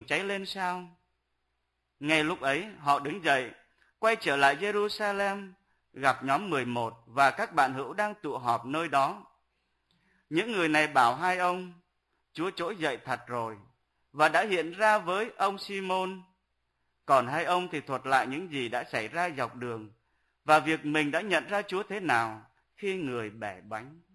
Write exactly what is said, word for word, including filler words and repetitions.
cháy lên sao? Ngay lúc ấy, họ đứng dậy, quay trở lại Jerusalem, gặp nhóm mười một và các bạn hữu đang tụ họp nơi đó. Những người này bảo hai ông, Chúa trỗi dậy thật rồi, và đã hiện ra với ông Simon. Còn hai ông thì thuật lại những gì đã xảy ra dọc đường, và việc mình đã nhận ra Chúa thế nào khi người bẻ bánh.